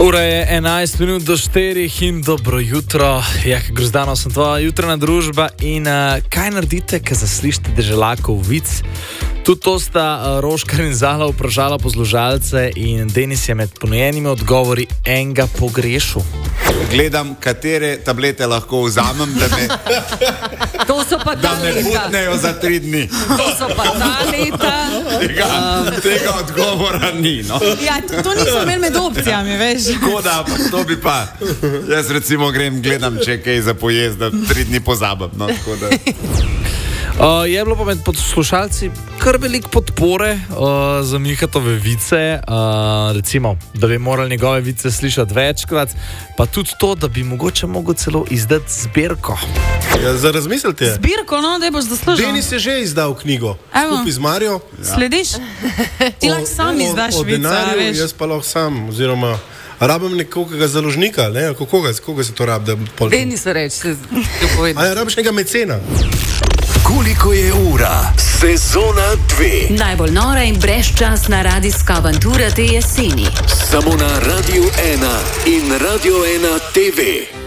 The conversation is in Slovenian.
Ura je 11 minut do 4 in dobro jutro. Jak Grozdano, sem tvoja jutranja družba in kaj naredite, ko zaslišite deželakov vic? Tudi to sta Roškar in Zala vprašala poslušalce in Denis je med ponujenimi odgovori enega pogrešil. Gledam, katere tablete lahko vzamem, da me putnejo za 3 dni. To so pa ta leta. Tega odgovora ni. No. Ja, to nismo imeli med opcijami, veš. Škoda, ampak to bi pa. Jaz recimo gledam, če kaj za pojezd, da 3 dni pozabim. No, je bilo pa med poslušalci kar veliko podpore za Mihatove vice, recimo, da bi morali njegove vice slišati večkrat, pa tudi to, da bi mogoče mogel celo izdati zbirko. Ja, za razmislite. Zbirko, no, da boš zaslužil. Denis je že izdal knjigo, skupaj z Marijo. Ja. Slediš? Ti lahko sam izdaš vice, denarju, veš. Jaz pa lahko sam, oziroma rabim nekoga založnika, ne? Koga se to rabi? Denis reč, se povedal. A rabiš nekega mecena? Koliko je ura? Sezona 2. Najbolj nora in brezčasna radijska avantura te jeseni. Samo na Radio 1 in Radio 1 TV.